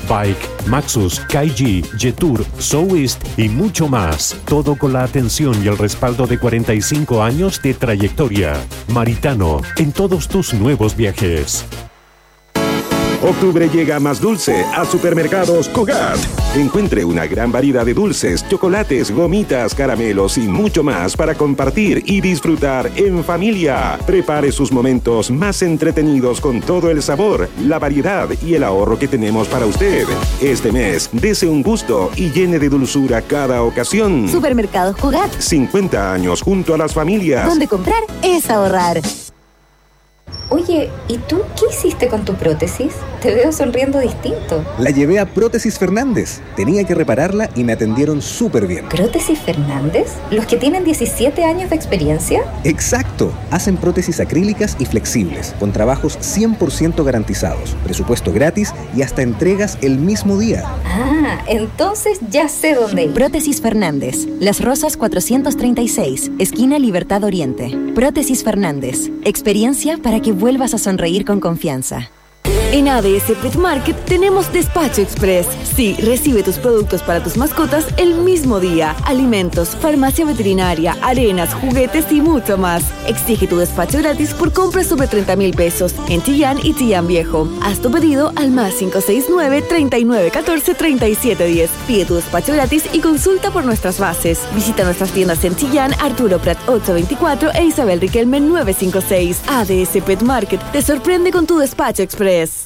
Bike, Maxus, Kaiji, Jetour, Soueast y mucho más. Todo con la atención y el respaldo de 45 años de trayectoria. Maritano, en todos tus nuevos viajes. Octubre llega más dulce a Supermercados Cogat. Encuentre una gran variedad de dulces, chocolates, gomitas, caramelos y mucho más para compartir y disfrutar en familia. Prepare sus momentos más entretenidos con todo el sabor, la variedad y el ahorro que tenemos para usted. Este mes, dese un gusto y llene de dulzura cada ocasión. Supermercados Cogat. 50 años junto a las familias. Donde comprar es ahorrar. Oye, ¿y tú qué hiciste con tu prótesis? Te veo sonriendo distinto. La llevé a Prótesis Fernández. Tenía que repararla y me atendieron súper bien. ¿Prótesis Fernández? ¿Los que tienen 17 años de experiencia? ¡Exacto! Hacen prótesis acrílicas y flexibles, con trabajos 100% garantizados, presupuesto gratis y hasta entregas el mismo día. Ah, entonces ya sé dónde ir. Prótesis Fernández. Las Rosas 436, esquina Libertad Oriente. Prótesis Fernández. Experiencia para que vuelvas a sonreír con confianza. En ADS Pet Market tenemos Despacho Express. Sí, recibe tus productos para tus mascotas el mismo día. Alimentos, farmacia veterinaria, arenas, juguetes y mucho más. Exige tu despacho gratis por compras sobre 30,000 pesos en Chillán y Chillán Viejo. Haz tu pedido al +569 3914 3710. Pide tu despacho gratis y consulta por nuestras bases. Visita nuestras tiendas en Chillán, Arturo Prat 824 e Isabel Riquelme 956. ADS Pet Market te sorprende con tu Despacho Express.